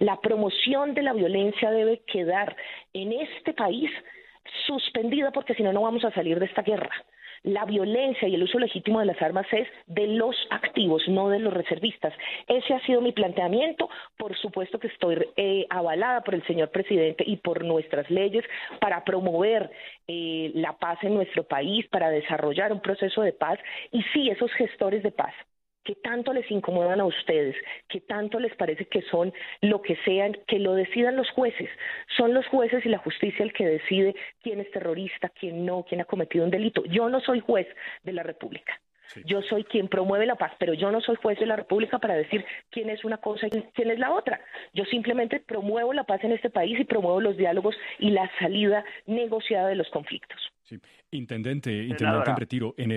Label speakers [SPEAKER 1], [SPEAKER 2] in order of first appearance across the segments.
[SPEAKER 1] La promoción de la violencia debe quedar en este país suspendida porque si no, no vamos a salir de esta guerra. La violencia y el uso legítimo de las armas es de los activos, no de los reservistas. Ese ha sido mi planteamiento. Por supuesto que estoy avalada por el señor presidente y por nuestras leyes para promover la paz en nuestro país, para desarrollar un proceso de paz. Y sí, esos gestores de paz que tanto les incomodan a ustedes, que tanto les parece que son lo que sean, que lo decidan los jueces. Son los jueces y la justicia el que decide quién es terrorista, quién no, quién ha cometido un delito. Yo no soy juez de la República. Sí. Yo soy quien promueve la paz, pero yo no soy juez de la República para decir quién es una cosa y quién es la otra. Yo simplemente promuevo la paz en este país y promuevo los diálogos y la salida negociada de los conflictos.
[SPEAKER 2] Sí. Intendente en retiro, en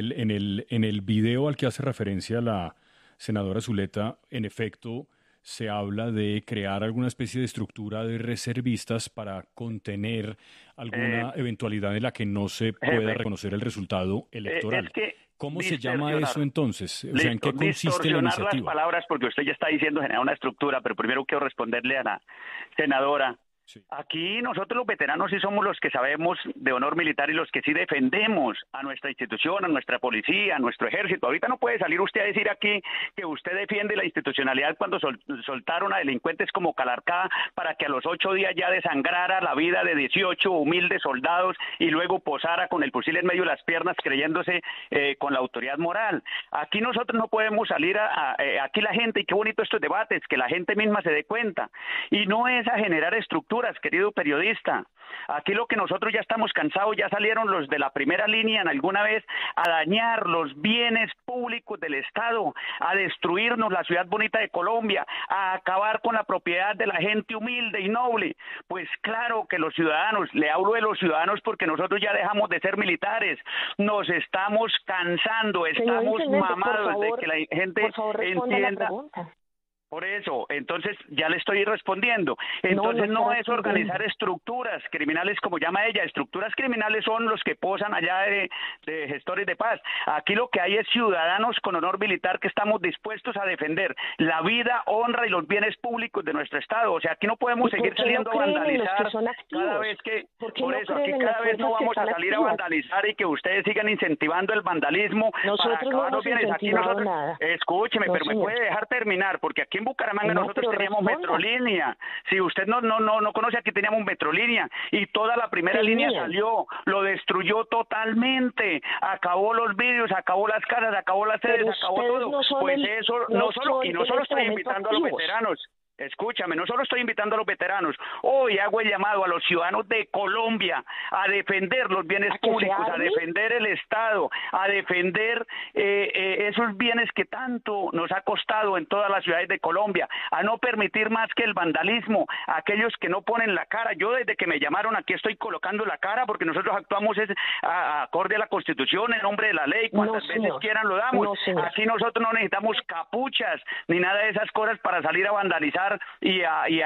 [SPEAKER 2] el video al que hace referencia la senadora Zuleta, en efecto, se habla de crear alguna especie de estructura de reservistas para contener alguna eventualidad en la que no se pueda reconocer el resultado electoral. ¿Cómo se llama eso entonces? O sea, ¿en qué consiste la iniciativa?
[SPEAKER 3] Las palabras, porque usted ya está diciendo generar una estructura, pero primero quiero responderle a la senadora. Sí. Aquí nosotros los veteranos sí somos los que sabemos de honor militar y los que sí defendemos a nuestra institución, a nuestra policía, a nuestro ejército. Ahorita no puede salir usted a decir aquí que usted defiende la institucionalidad cuando soltaron a delincuentes como Calarcá para que a los 8 días ya desangrara la vida de 18 humildes soldados y luego posara con el fusil en medio de las piernas creyéndose con la autoridad moral. Aquí nosotros no podemos salir aquí la gente, y qué bonito estos debates, que la gente misma se dé cuenta. Y no es a generar estructuras, querido periodista. Aquí lo que nosotros ya estamos cansados, ya salieron los de la primera línea en alguna vez a dañar los bienes públicos del Estado, a destruirnos la ciudad bonita de Colombia, a acabar con la propiedad de la gente humilde y noble. Pues claro que los ciudadanos, le hablo de los ciudadanos porque nosotros ya dejamos de ser militares, nos estamos cansando, estamos mamados de que la gente entienda. Por eso, entonces ya le estoy respondiendo. Entonces no es organizar estructuras criminales como llama ella. Estructuras criminales son los que posan allá de gestores de paz. Aquí lo que hay es ciudadanos con honor militar que estamos dispuestos a defender la vida, honra y los bienes públicos de nuestro Estado. O sea, aquí no podemos seguir saliendo a vandalizar cada vez que... Por eso, aquí cada vez no vamos a salir a vandalizar y que ustedes sigan incentivando el vandalismo.
[SPEAKER 1] Nosotros no hemos incentivado nada.
[SPEAKER 3] Escúcheme, pero me puede dejar terminar, porque aquí en Bucaramanga nosotros teníamos Metrolínea. Si usted no conoce, aquí teníamos Metrolínea y toda la primera línea salió, lo destruyó totalmente, acabó los vidrios, acabó las casas, acabó las sedes, acabó todo. Pues eso no solo estoy invitando a los veteranos. Escúchame, no solo estoy invitando a los veteranos, hoy hago el llamado a los ciudadanos de Colombia a defender los bienes públicos, a defender el Estado, a defender esos bienes que tanto nos ha costado en todas las ciudades de Colombia, a no permitir más que el vandalismo, a aquellos que no ponen la cara. Yo desde que me llamaron aquí estoy colocando la cara porque nosotros actuamos acorde a la Constitución, en nombre de la ley, cuantas veces quieran lo damos. Aquí nosotros no necesitamos capuchas ni nada de esas cosas para salir a vandalizar y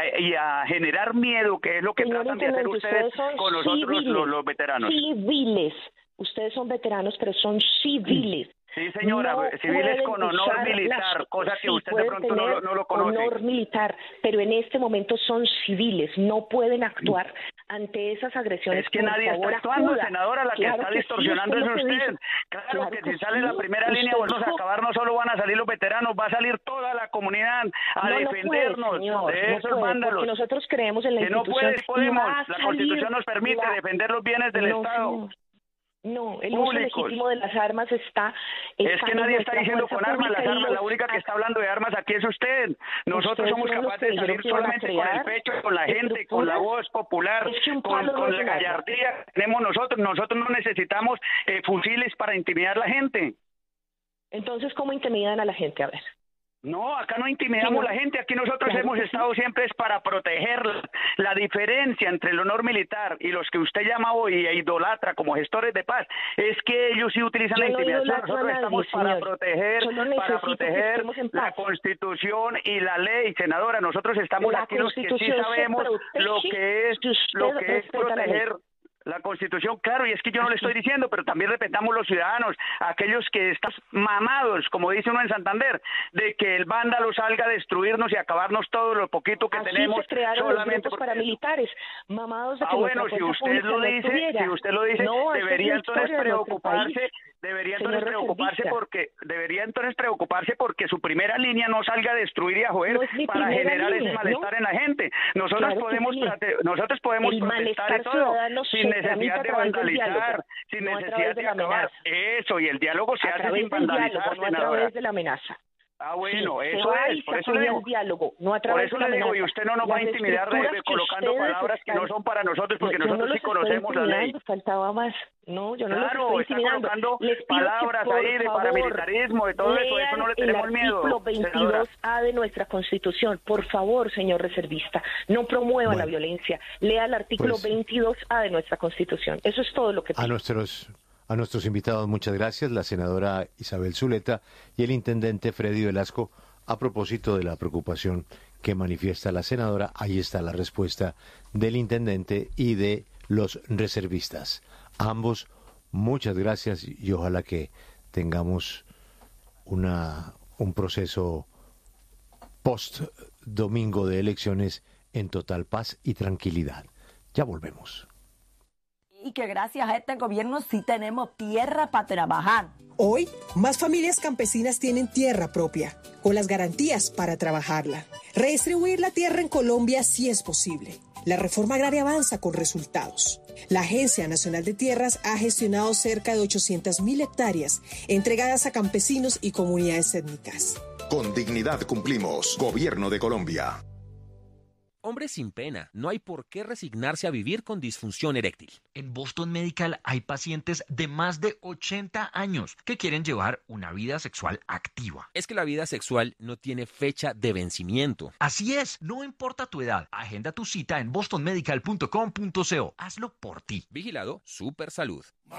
[SPEAKER 3] a generar miedo, que es lo que tratan de hacer ustedes con nosotros los veteranos.
[SPEAKER 1] Civiles. Ustedes son veteranos, pero son civiles.
[SPEAKER 3] Sí, señora, civiles con honor militar, cosa que usted de pronto no lo conoce.
[SPEAKER 1] Honor militar, pero en este momento son civiles, no pueden actuar ante esas agresiones.
[SPEAKER 3] Es que nadie está actuando, senadora, la que está distorsionando es usted. Claro que si sale la primera línea, volvemos a acabar, no solo van a salir los veteranos, va a salir toda la comunidad a defendernos de esos vándalos.
[SPEAKER 1] Porque nosotros creemos en la institución.
[SPEAKER 3] No podemos, la Constitución nos permite defender los bienes del Estado.
[SPEAKER 1] No, el uso legítimo de las armas está
[SPEAKER 3] es que nadie está diciendo con armas, las armas, la única que está hablando de armas aquí es usted. Nosotros somos capaces de salir solamente con el pecho, con la gente, con la voz popular, con la gallardía que tenemos nosotros. Nosotros no necesitamos fusiles para intimidar a la gente.
[SPEAKER 1] Entonces, ¿cómo intimidan a la gente? A ver.
[SPEAKER 3] No, acá no intimidamos a la gente, aquí nosotros hemos estado siempre es para protegerla. La diferencia entre el honor militar y los que usted llama hoy e idolatra como gestores de paz es que ellos sí utilizan la intimidación. Nosotros estamos para proteger la Constitución y la ley, senadora. Nosotros estamos aquí los que sí sabemos lo que es proteger La Constitución, claro, y es que yo no le estoy diciendo, pero también respetamos los ciudadanos, aquellos que están mamados, como dice uno en Santander, de que el vándalo salga a destruirnos y acabarnos todo lo poquito que tenemos.
[SPEAKER 1] Se crearon
[SPEAKER 3] solamente
[SPEAKER 1] los grupos paramilitares, mamados de que
[SPEAKER 3] bueno, si usted lo dice,
[SPEAKER 1] no,
[SPEAKER 3] debería entonces preocuparse porque su primera línea no salga a destruir y a joder para generar ese malestar en la gente. Nosotros podemos protestar y todo sin necesidad de vandalizar, sin necesidad de acabar eso, y el diálogo se hace sin vandalizar,
[SPEAKER 1] no a través de la amenaza.
[SPEAKER 3] Bueno,
[SPEAKER 1] sí,
[SPEAKER 3] eso es, por eso le digo,
[SPEAKER 1] diálogo, no a través
[SPEAKER 3] por eso le digo, y usted no nos va a intimidar colocando palabras que no son para nosotros, porque nosotros sí conocemos la ley.
[SPEAKER 1] Faltaba más. No, yo no
[SPEAKER 3] claro,
[SPEAKER 1] los estoy intimidando.
[SPEAKER 3] Está colocando palabras ahí de paramilitarismo, de todo eso no le tenemos miedo.
[SPEAKER 1] El artículo 22A de nuestra Constitución, por favor, señor reservista, no promueva la violencia. Lea el artículo 22A de nuestra Constitución. Eso es todo lo que pido.
[SPEAKER 4] A nuestros invitados, muchas gracias, la senadora Isabel Zuleta y el intendente Freddy Velasco. A propósito de la preocupación que manifiesta la senadora, ahí está la respuesta del intendente y de los reservistas. Ambos, muchas gracias y ojalá que tengamos un proceso post-domingo de elecciones en total paz y tranquilidad. Ya volvemos.
[SPEAKER 5] Y que gracias a este gobierno sí tenemos tierra para trabajar.
[SPEAKER 6] Hoy, más familias campesinas tienen tierra propia, con las garantías para trabajarla. Redistribuir la tierra en Colombia sí es posible. La reforma agraria avanza con resultados. La Agencia Nacional de Tierras ha gestionado cerca de 800.000 hectáreas entregadas a campesinos y comunidades étnicas.
[SPEAKER 7] Con dignidad cumplimos. Gobierno de Colombia.
[SPEAKER 8] Hombre sin pena, no hay por qué resignarse a vivir con disfunción eréctil.
[SPEAKER 9] En Boston Medical hay pacientes de más de 80 años que quieren llevar una vida sexual activa.
[SPEAKER 8] Es que la vida sexual no tiene fecha de vencimiento.
[SPEAKER 9] Así es, no importa tu edad. Agenda tu cita en bostonmedical.com.co. Hazlo por ti.
[SPEAKER 8] Vigilado Supersalud.